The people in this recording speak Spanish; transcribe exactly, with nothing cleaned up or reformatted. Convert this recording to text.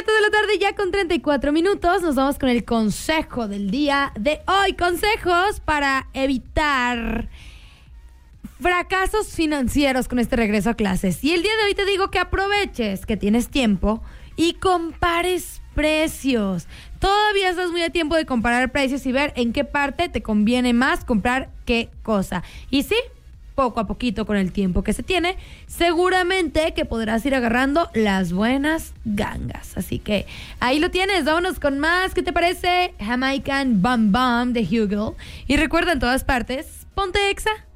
siete de la tarde ya con treinta y cuatro minutos. Nos vamos con el consejo del día de hoy. Consejos para evitar fracasos financieros con este regreso a clases. Y el día de hoy te digo que aproveches que tienes tiempo y compares precios. Todavía estás muy a tiempo de comparar precios y ver en qué parte te conviene más comprar qué cosa. Y sí, poco a poquito con el tiempo que se tiene, seguramente que podrás ir agarrando las buenas gangas. Así que ahí lo tienes, vámonos con más. ¿Qué te parece? Jamaican Bam Bam de Hugel. Y recuerda, en todas partes, ponte Exa.